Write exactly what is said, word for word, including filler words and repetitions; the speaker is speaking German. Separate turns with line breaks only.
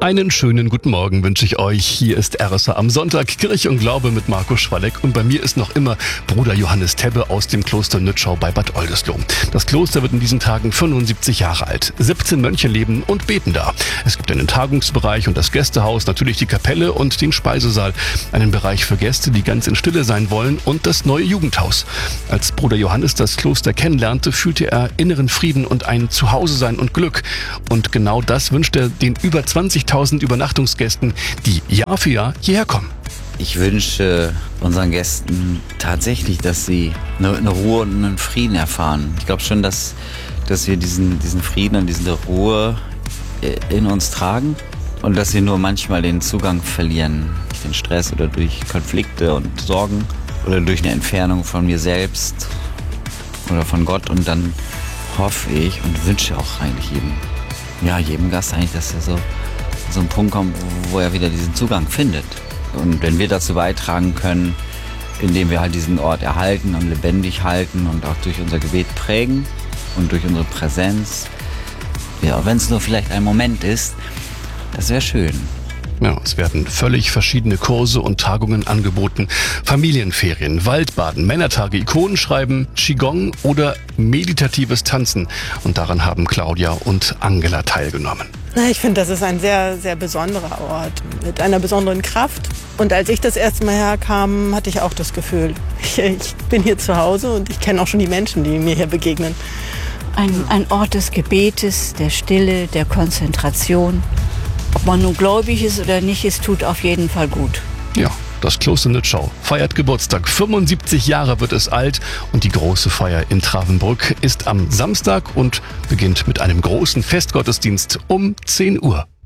Einen schönen guten Morgen wünsche ich euch. Hier ist R S A am Sonntag, Kirche und Glaube mit Markus Schwalleck. Und bei mir ist noch immer Bruder Johannes Tebbe aus dem Kloster Nützschau bei Bad Oldesloe. Das Kloster wird in diesen Tagen fünfundsiebzig Jahre alt. siebzehn Mönche leben und beten da. Es gibt einen Tagungsbereich und das Gästehaus, natürlich die Kapelle und den Speisesaal. Einen Bereich für Gäste, die ganz in Stille sein wollen, und das neue Jugendhaus. Als Bruder Johannes das Kloster kennenlernte, fühlte er inneren Frieden und ein Zuhause-Sein und Glück. Und genau das wünscht er den über zwanzigtausend Übernachtungsgästen, die Jahr für Jahr hierher kommen.
Ich wünsche unseren Gästen tatsächlich, dass sie eine, eine Ruhe und einen Frieden erfahren. Ich glaube schon, dass, dass wir diesen, diesen Frieden und diese Ruhe in uns tragen und dass wir nur manchmal den Zugang verlieren durch den Stress oder durch Konflikte und Sorgen oder durch eine Entfernung von mir selbst oder von Gott. Und dann hoffe ich und wünsche auch eigentlich jedem, ja, jedem Gast eigentlich, dass er so so einen Punkt kommt, wo er wieder diesen Zugang findet. Und wenn wir dazu beitragen können, indem wir halt diesen Ort erhalten und lebendig halten und auch durch unser Gebet prägen und durch unsere Präsenz, ja, wenn es nur vielleicht ein Moment ist, das wäre schön.
Ja, es werden völlig verschiedene Kurse und Tagungen angeboten. Familienferien, Waldbaden, Männertage, Ikonenschreiben, Qigong oder meditatives Tanzen. Und daran haben Claudia und Angela teilgenommen.
Ich finde, das ist ein sehr, sehr besonderer Ort mit einer besonderen Kraft. Und als ich das erste Mal herkam, hatte ich auch das Gefühl, ich, ich bin hier zu Hause und ich kenne auch schon die Menschen, die mir hier begegnen.
Ein, ein Ort des Gebetes, der Stille, der Konzentration. Ob man nun gläubig ist oder nicht, es tut auf jeden Fall gut.
Ja, das Kloster Nützschau feiert Geburtstag. fünfundsiebzig Jahre wird es alt und die große Feier in Travenbrück ist am Samstag und beginnt mit einem großen Festgottesdienst um zehn Uhr.